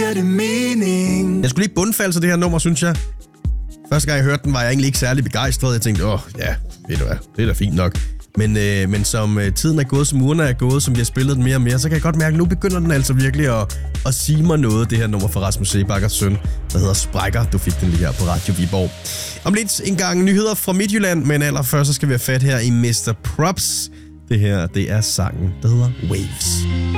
giver det mening. Jeg skulle lige bundfalde til det her nummer, synes jeg. Første gang jeg hørte den, var jeg egentlig ikke særlig begejstret. Jeg tænkte, ja, ved du hvad, det er da fint nok. Men som tiden er gået, som ugerne er gået, som vi har spillet den mere og mere, så kan jeg godt mærke, at nu begynder den altså virkelig at sige mig noget, det her nummer fra Rasmus Seebakkers søn, der hedder Sprækker. Du fik den lige her på Radio Viborg. Om lidt en gang nyheder fra Midtjylland, men allerførst så skal vi have fat her i Mr. Props. Det her, det er sangen, der hedder Waves.